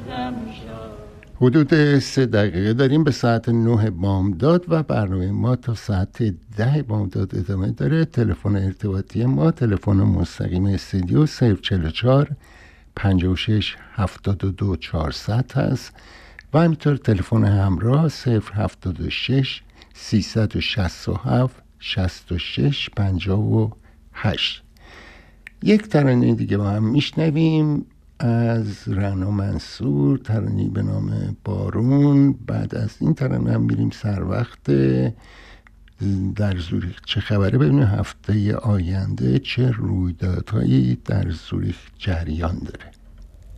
حدود 3 دقیقه داریم به ساعت 9 بامداد و برنامه ما تا ساعت 10 بامداد ادامه داره. تلفن ارتباطی ما، تلفن مستقیم استودیو 044 56 72 400 هست و همینطور تلفن همراه 076 367 66 58. یک ترانه دیگه با هم میشنویم از رعنا منصور، ترانه‌ای به نام بارون. بعد از این ترانه هم میریم سر وقت در زوریخ چه خبره، ببینیم هفته آینده چه رویدادهایی در زوریخ جریان داره.